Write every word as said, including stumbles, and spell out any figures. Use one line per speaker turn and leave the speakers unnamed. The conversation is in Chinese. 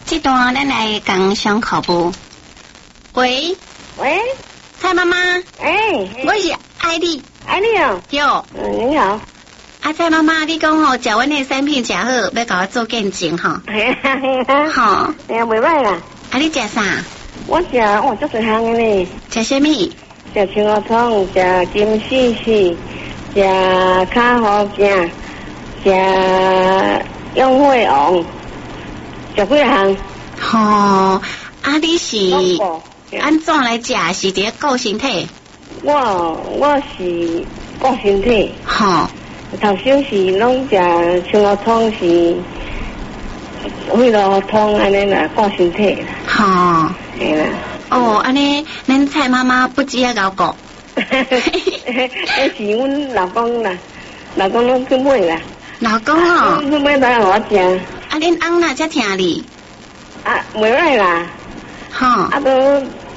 这段咱来讲上课部。喂
喂，
蔡妈妈，
哎，
我是艾丽。
艾丽哦，
哟，
嗯，你好。
啊，蔡妈妈，你讲吼，食阮的产品食好，要甲我做见证吼。
嘿啊嘿啊。
吼，
哎呀，袂歹啦。
啊，你食啥？
我食哦，足多项的呢。
食什么？
食青蛙汤，食金丝丝，食卡好酱，食永惠王，食几项？
吼，啊，你是安怎来食？是伫顾身体？
我我是顾身体。
吼，
头先是拢食青蛙汤是血路汤安尼啦，顾身体啦。
吼，
嘿啦。
哦，安尼，恁蔡妈妈不只要搞顾。
那是阮老公啦，老公拢去买啦。
老公哦，
去买来互我食。
啊，恁翁哪才听你？
啊，袂歹啦。
吼，
啊都。